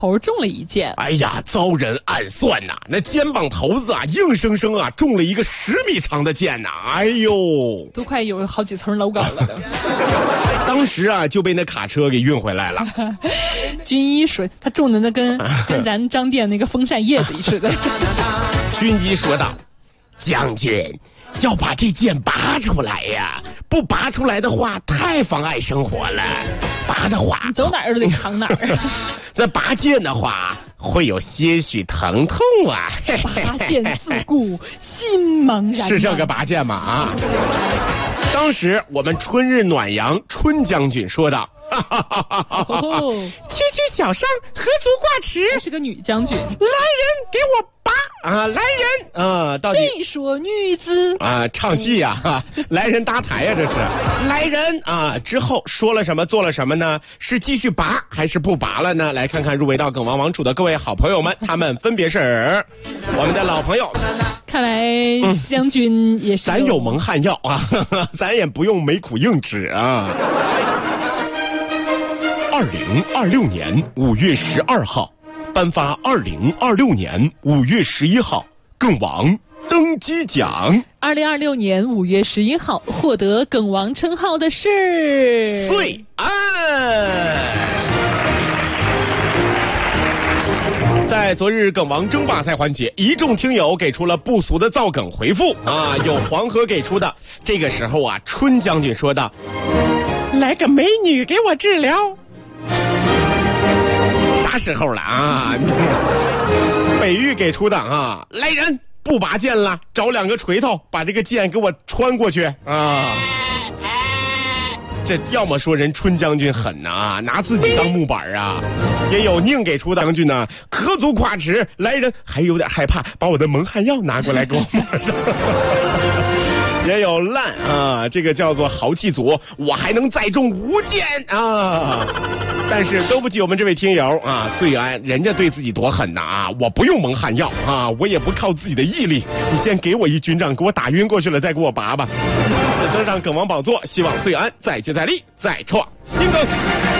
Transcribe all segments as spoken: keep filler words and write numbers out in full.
头中了一箭。 哎呀，遭人暗算呐、啊！那肩膀头子啊，硬生生啊中了一个十米长的箭呐、啊！哎呦， 都快有好几层楼高了都。 当时啊就被那卡车给运回来了。 军医说他中的那跟跟咱张店那个风扇叶子似的。 军医说道：“将军。”要把这剑拔出来呀！不拔出来的话，太妨碍生活了。拔的话， 走哪儿都得扛哪儿。 那拔剑的话，会有些许疼痛啊。 拔剑四顾，心茫然。 是这个拔剑吗？啊！当时我们春日暖阳春将军说道：“哦，区区小伤，何足挂齿。” 这是个女将军。来人， 给我拔啊！来人啊！到底这说女子啊，唱戏呀、啊，来人搭台呀、啊，这是来人啊！之后说了什么，做了什么呢？是继续拔还是不拔了呢？来看看入围到梗王王储的各位好朋友们，他们分别是我们的老朋友。 看来将军也是、 嗯，咱有蒙汗药啊，咱也不用没苦硬吃啊。二零二六年五月十二号。颁发二零二六年五月十一号梗王登基奖。 二零二六年五月十一号获得梗王称号的是穗安。在昨日梗王争霸赛环节，一众听友给出了不俗的造梗回复啊，有黄河给出的。这个时候啊，春将军说道：“来个美女给我治疗。”啥时候了啊？北域给出的啊，来人，不拔剑了，找两个锤头，把这个剑给我穿过去啊！这要么说人春将军狠呐、啊，拿自己当木板啊。也有宁给出的将军呢，何足挂齿，来人，还有点害怕，把我的蒙汗药拿过来给我抹上。也有烂啊，这个叫做豪气组，我还能再中五箭啊！但是都不及我们这位听友啊，穗安，人家对自己多狠呐啊！我不用蒙汗药啊，我也不靠自己的毅力，你先给我一军杖，给我打晕过去了，再给我拔吧。此登上梗王宝座，希望穗安再接再厉，再创新梗。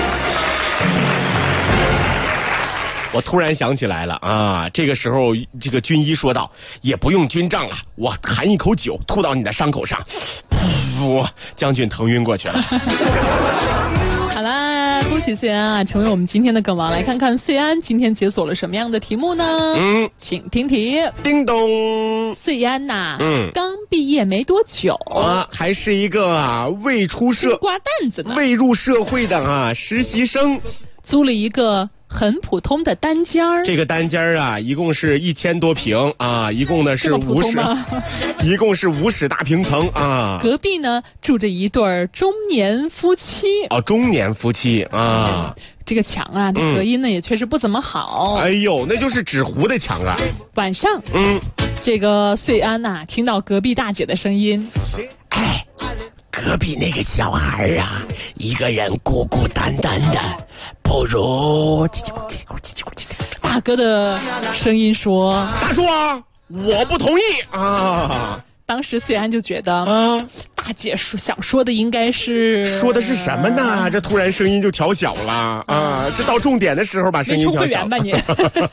我突然想起来了啊，这个时候这个军医说道：“也不用军杖了，我含一口酒吐到你的伤口上，噗，将军疼晕过去了。” 好啦，恭喜穗安啊，成为我们今天的梗王。来看看穗安今天解锁了什么样的题目呢？嗯，请听题。 叮咚， 穗安呐、啊， 嗯， 刚毕业没多久啊，还是一个啊未出社瓜蛋子呢， 未入社会的啊实习生， 租了一个很普通的单间儿， 这个单间儿啊，一共是一千多平啊，一共呢是五室，一共是五室大平层啊。 隔壁呢住着一对中年夫妻。 哦，中年夫妻啊。嗯、 这个墙啊，那隔音呢、嗯、也确实不怎么好。 哎呦，那就是纸糊的墙啊。 晚上，嗯，这个穗安呐、啊，听到隔壁大姐的声音， 哎。隔壁那个小孩啊，一个人孤孤单单的，不如大哥的声音说：“ 大叔啊，我不同意啊。” 当时穗安就觉得啊，大姐说想说的应该是说的是什么呢？这突然声音就调小了啊！这到重点的时候把声音调小， 吧你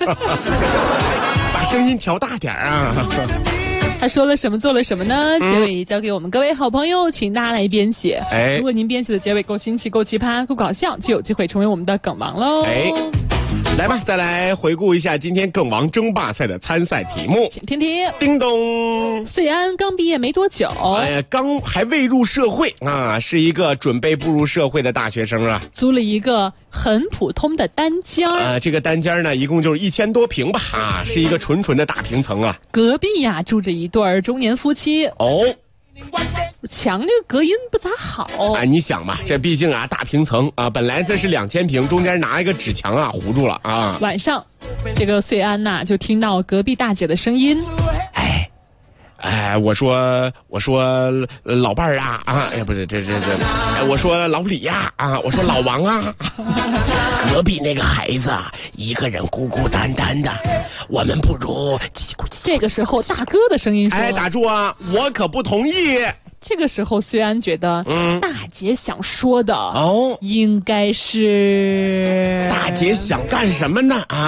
把声音调大点啊！ 他说了什么，做了什么呢？结尾交给我们各位好朋友，请大家来编写。 哎， 如果您编写的结尾够新奇、够奇葩、够搞笑，就有机会成为我们的梗王喽。 哎，来吧，再来回顾一下今天梗王争霸赛的参赛题目。 请听题。 叮咚， 穗安刚毕业没多久， 哎呀，刚还未入社会啊，是一个准备步入社会的大学生啊。 租了一个很普通的单间儿啊，这个单间儿呢，一共就是一千多平吧，啊，是一个纯纯的大平层啊。 隔壁呀、啊、住着一对中年夫妻。 哦， 墙这个隔音不咋好啊！你想嘛，这毕竟啊大平层啊，本来这是两千平，中间拿一个纸墙啊糊住了啊。 晚上，这个穗安呐、啊、就听到隔壁大姐的声音， 哎。哎，我说我说老伴儿啊啊，哎不是这这这，哎我说老李呀 啊, 啊，我说老王啊，隔壁那个孩子啊，一个人孤孤单单的，我们不如。 这个时候大哥的声音说：“ 哎，打住啊，我可不同意。” 这个时候虽然觉得， 嗯， 大姐想说的哦， 应该是大姐想干什么呢？啊？